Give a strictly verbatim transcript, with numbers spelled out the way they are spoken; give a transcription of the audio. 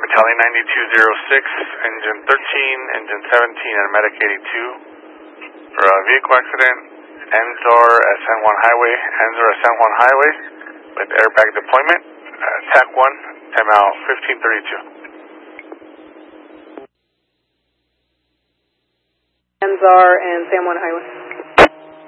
Tally ninety-two oh six, engine thirteen, engine seventeen, and medic eighty-two. For a vehicle accident, Enzor at San Juan Highway, Enzor at San Juan Highway with airbag deployment. Uh, T A C one, time out fifteen thirty-two. Enzor and San Juan Highway.